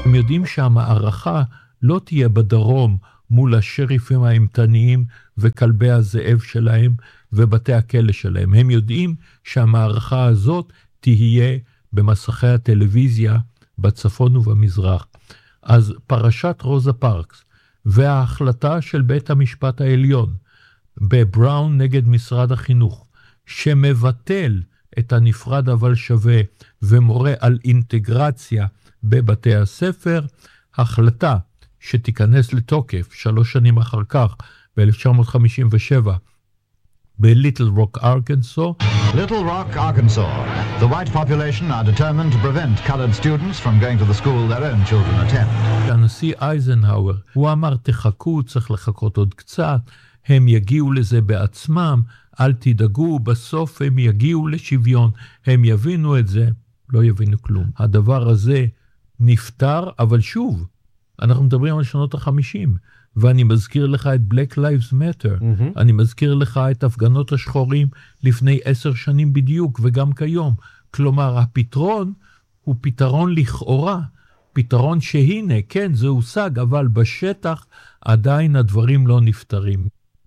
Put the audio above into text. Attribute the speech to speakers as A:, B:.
A: הם יודעים שהמערכה לא תהיה בדרום מול השריפים האימתניים וכלבי הזאב שלהם ובתי הכלא שלהם. הם יודעים שהמערכה הזאת תהיה במסכי הטלוויזיה בצפון ובמזרח. אז פרשת רוזה פארקס וההחלטה של בית המשפט העליון בבראון נגד משרד החינוך, שמבטל את הנפרד אבל שווה ומורה על אינטגרציה בבתי הספר, החלטה שתיכנס לתוקף 3 שנים אחר כך, ב-1957, בליטל רוק, ארקנסו.
B: Little Rock, Arkansas. The white population are determined to prevent colored students from going to the school their own children attend.
A: הנשיא אייזנהאואר, הוא אמר, תחכו, צריך לחכות עוד קצת, הם יגיעו לזה בעצמם, אל תדאגו, בסוף הם יגיעו לשוויון, הם יבינו את זה, לא יבינו כלום. הדבר הזה נפטר, אבל שוב, אנחנו מדברים על שנות ה-50, ואני מזכיר לך את Black Lives Matter, אני מזכיר לך את הפגנות השחורים לפני 10 שנים בדיוק, וגם כיום. כלומר, הפתרון הוא פתרון לכאורה, פתרון שהנה, כן, זה הושג, אבל בשטח עדיין הדברים לא נפתרים.